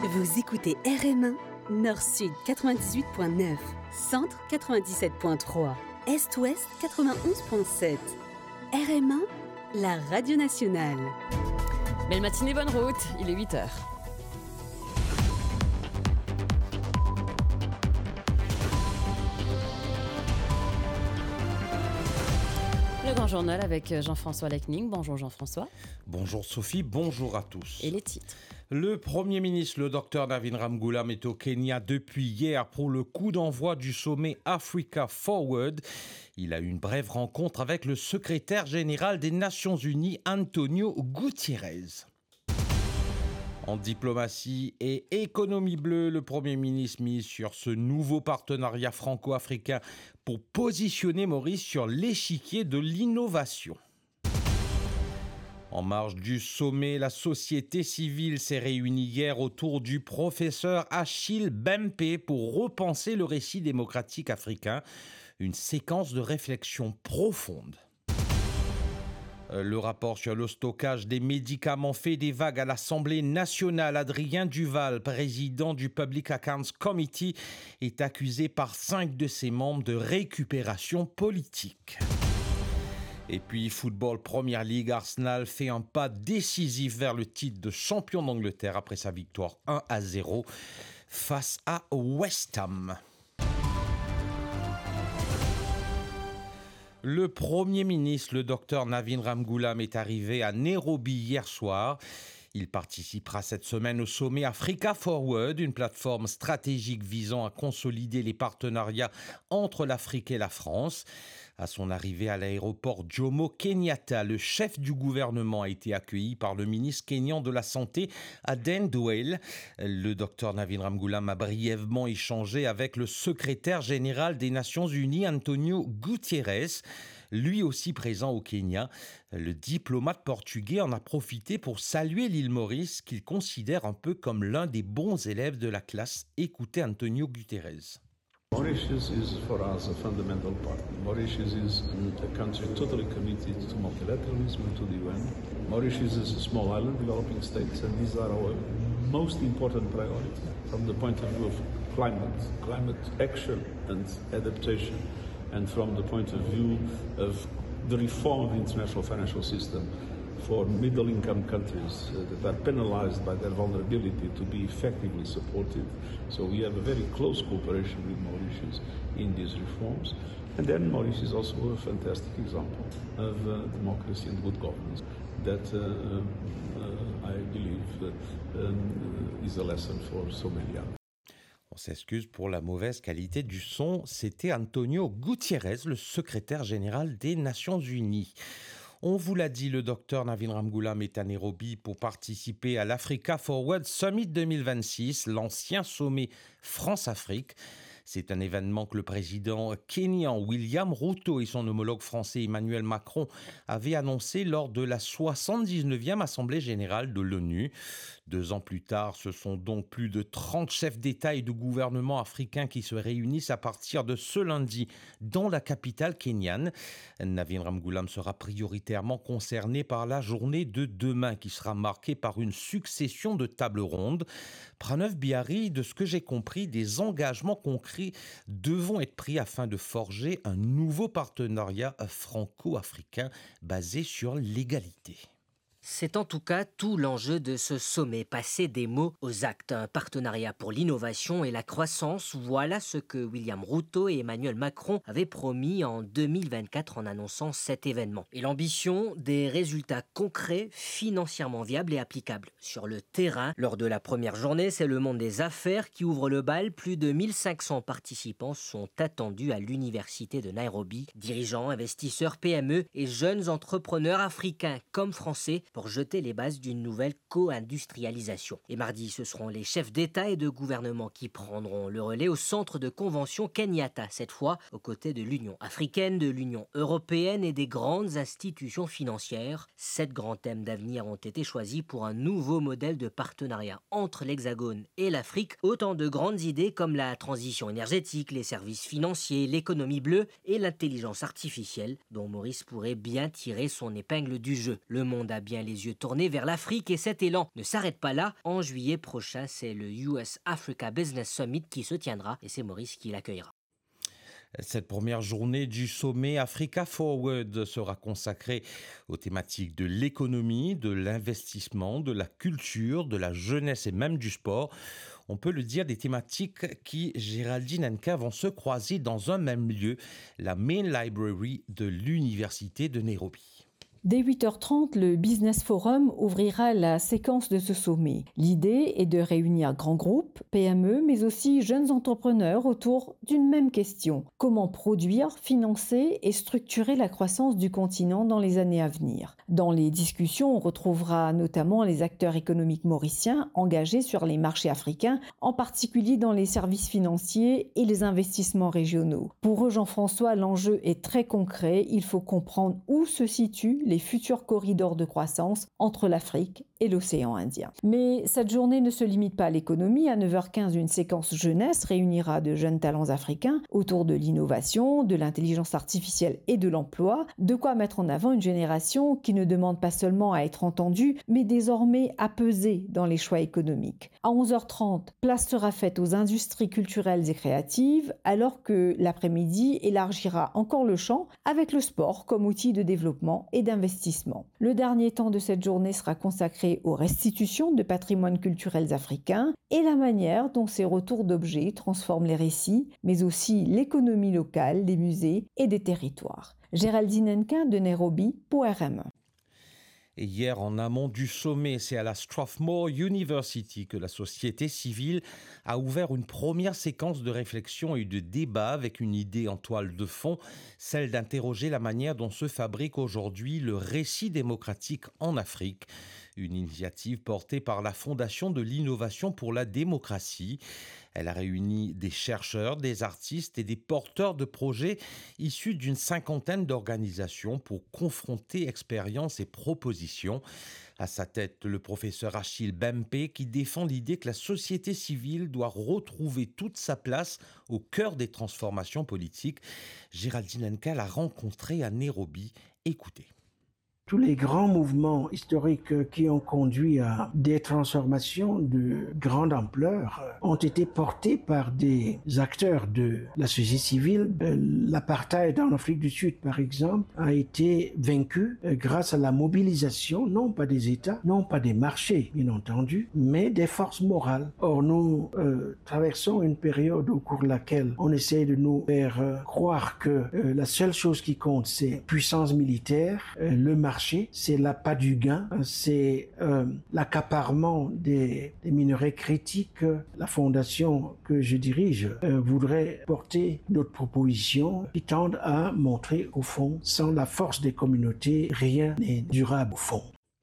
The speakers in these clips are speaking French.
Vous écoutez RM1, Nord-Sud 98.9, Centre 97.3, Est-Ouest 91.7. RM1, la radio nationale. Belle matinée, bonne route, il est 8h. Le grand journal avec Jean-François Lecning. Bonjour Jean-François. Bonjour Sophie, bonjour à tous. Et les titres. Le Premier ministre, le Dr Navin Ramgoolam, est au Kenya depuis hier pour le coup d'envoi du sommet Africa Forward. Il a eu une brève rencontre avec le secrétaire général des Nations Unies, Antonio Guterres. En diplomatie et économie bleue, le Premier ministre mise sur ce nouveau partenariat franco-africain pour positionner Maurice sur l'échiquier de l'innovation. En marge du sommet, la société civile s'est réunie hier autour du professeur Achille Bempe pour repenser le récit démocratique africain, une séquence de réflexion profonde. Le rapport sur le stockage des médicaments fait des vagues à l'Assemblée nationale. Adrien Duval, président du Public Accounts Committee, est accusé par 5 de ses membres de récupération politique. Et puis, football Premier League, Arsenal fait un pas décisif vers le titre de champion d'Angleterre après sa victoire 1-0 face à West Ham. Le Premier ministre, le Dr Navin Ramgoolam, est arrivé à Nairobi hier soir. Il participera cette semaine au sommet Africa Forward, une plateforme stratégique visant à consolider les partenariats entre l'Afrique et la France. À son arrivée à l'aéroport Jomo Kenyatta, le chef du gouvernement a été accueilli par le ministre kényan de la Santé, Aden Duale. Le docteur Navin Ramgoolam a brièvement échangé avec le secrétaire général des Nations Unies, Antonio Guterres, lui aussi présent au Kenya. Le diplomate portugais en a profité pour saluer l'île Maurice, qu'il considère un peu comme l'un des bons élèves de la classe. Écoutez Antonio Guterres. Mauritius is for us a fundamental partner. Mauritius is a country totally committed to multilateralism and to the UN. Mauritius is a small island, developing states, and these are our most important priorities from the point of view of climate action and adaptation, and from the point of view of the reform of the international financial system for middle-income countries that are penalized by their vulnerability to be effectively supported. So we have a very close cooperation with Mauritius in these reforms. And then Mauritius is also a fantastic example of democracy and good governance that I believe is a lesson for so many others. On s'excuse pour la mauvaise qualité du son. C'était Antonio Guterres, le secrétaire général des Nations Unies. On vous l'a dit, le docteur Navin Ramgoolam est à Nairobi pour participer à l'Africa Forward Summit 2026, l'ancien sommet France-Afrique. C'est un événement que le président kényan William Ruto et son homologue français Emmanuel Macron avaient annoncé lors de la 79e Assemblée générale de l'ONU. 2 ans plus tard, ce sont donc plus de 30 chefs d'État et de gouvernement africains qui se réunissent à partir de ce lundi dans la capitale kenyane. Navin Ramgoolam sera prioritairement concerné par la journée de demain qui sera marquée par une succession de tables rondes. Pranav Bihari, de ce que j'ai compris, des engagements concrets devront être pris afin de forger un nouveau partenariat franco-africain basé sur l'égalité. C'est en tout cas tout l'enjeu de ce sommet, passer des mots aux actes. Un partenariat pour l'innovation et la croissance, voilà ce que William Ruto et Emmanuel Macron avaient promis en 2024 en annonçant cet événement. Et l'ambition, des résultats concrets, financièrement viables et applicables. Sur le terrain, lors de la première journée, c'est le monde des affaires qui ouvre le bal. Plus de 1500 participants sont attendus à l'université de Nairobi. Dirigeants, investisseurs, PME et jeunes entrepreneurs africains comme français pour jeter les bases d'une nouvelle co-industrialisation. Et mardi, ce seront les chefs d'État et de gouvernement qui prendront le relais au centre de convention Kenyatta, cette fois aux côtés de l'Union africaine, de l'Union européenne et des grandes institutions financières. 7 grands thèmes d'avenir ont été choisis pour un nouveau modèle de partenariat entre l'Hexagone et l'Afrique. Autant de grandes idées comme la transition énergétique, les services financiers, l'économie bleue et l'intelligence artificielle, dont Maurice pourrait bien tirer son épingle du jeu. Le monde a bien les yeux tournés vers l'Afrique et cet élan ne s'arrête pas là. En juillet prochain, c'est le US Africa Business Summit qui se tiendra et c'est Maurice qui l'accueillera. Cette première journée du sommet Africa Forward sera consacrée aux thématiques de l'économie, de l'investissement, de la culture, de la jeunesse et même du sport. On peut le dire, des thématiques qui, Géraldine Anka, vont se croiser dans un même lieu, la Main Library de l'Université de Nairobi. Dès 8h30, le Business Forum ouvrira la séquence de ce sommet. L'idée est de réunir grands groupes, PME, mais aussi jeunes entrepreneurs autour d'une même question. Comment produire, financer et structurer la croissance du continent dans les années à venir? Dans les discussions, on retrouvera notamment les acteurs économiques mauriciens engagés sur les marchés africains, en particulier dans les services financiers et les investissements régionaux. Pour eux, Jean-François, l'enjeu est très concret. Il faut comprendre où se situent les futurs corridors de croissance entre l'Afrique et l'océan Indien. Mais cette journée ne se limite pas à l'économie. À 9h15, une séquence jeunesse réunira de jeunes talents africains autour de l'innovation, de l'intelligence artificielle et de l'emploi. De quoi mettre en avant une génération qui ne demande pas seulement à être entendue, mais désormais à peser dans les choix économiques. À 11h30, place sera faite aux industries culturelles et créatives, alors que l'après-midi élargira encore le champ avec le sport comme outil de développement et d'investissement. Le dernier temps de cette journée sera consacré aux restitutions de patrimoines culturels africains et la manière dont ces retours d'objets transforment les récits, mais aussi l'économie locale des musées et des territoires. Géraldine Henquin de Nairobi pour RM1. Et hier, en amont du sommet, c'est à la Strathmore University que la société civile a ouvert une première séquence de réflexion et de débat avec une idée en toile de fond, celle d'interroger la manière dont se fabrique aujourd'hui le récit démocratique en Afrique. Une initiative portée par la Fondation de l'innovation pour la démocratie. Elle a réuni des chercheurs, des artistes et des porteurs de projets issus d'une cinquantaine d'organisations pour confronter expériences et propositions. À sa tête, le professeur Achille Bempe qui défend l'idée que la société civile doit retrouver toute sa place au cœur des transformations politiques. Géraldine Henka l'a rencontré à Nairobi. Écoutez. Tous les grands mouvements historiques qui ont conduit à des transformations de grande ampleur ont été portés par des acteurs de la société civile. L'apartheid en Afrique du Sud, par exemple, a été vaincu grâce à la mobilisation, non pas des États, non pas des marchés, bien entendu, mais des forces morales. Or, nous traversons une période au cours de laquelle on essaie de nous faire croire que la seule chose qui compte, c'est puissance militaire, le marché, c'est l'appât du gain, c'est l'accaparement des minerais critiques. La fondation que je dirige voudrait porter d'autres propositions qui tendent à montrer au fond, sans la force des communautés, rien n'est durable au fond.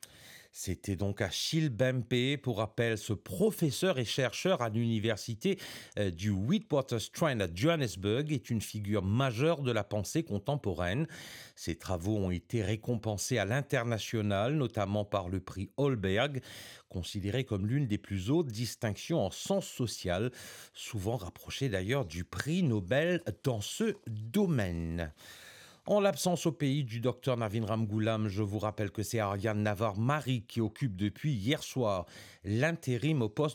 C'était donc Achille Bempe. Pour rappel, ce professeur et chercheur à l'université du Witwatersrand à Johannesburg est une figure majeure de la pensée contemporaine. Ses travaux ont été récompensés à l'international, notamment par le prix Holberg, considéré comme l'une des plus hautes distinctions en sciences sociales, souvent rapproché d'ailleurs du prix Nobel dans ce domaine. En l'absence au pays du docteur Navin Ramgoolam, je vous rappelle que c'est Ariane Navarre-Marie qui occupe depuis hier soir l'intérim au poste